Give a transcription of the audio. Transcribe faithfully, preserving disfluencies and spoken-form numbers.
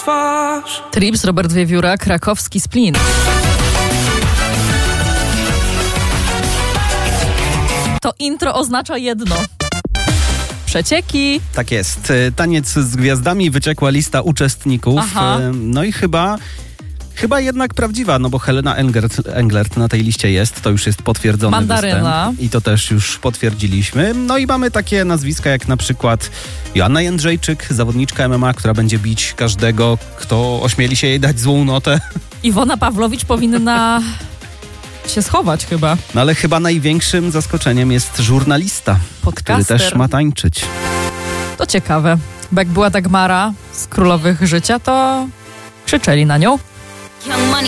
twarz. Trips, Robert Wiewióra, Krakowski Splin. To intro oznacza jedno. Przecieki. Tak jest. Taniec z gwiazdami, wyciekła lista uczestników. Aha. No i chyba... Chyba jednak prawdziwa, no bo Helena Englert, Englert na tej liście jest, to już jest potwierdzony Mandaryna. występ i to też już potwierdziliśmy. No i mamy takie nazwiska jak na przykład Joanna Jędrzejczyk, zawodniczka M M A, która będzie bić każdego, kto ośmieli się jej dać złą notę. Iwona Pawłowicz powinna się schować chyba. No ale chyba największym zaskoczeniem jest żurnalista, Podcaster. który też ma tańczyć. To ciekawe, bo jak była Dagmara z Królowych Życia, to krzyczeli na nią.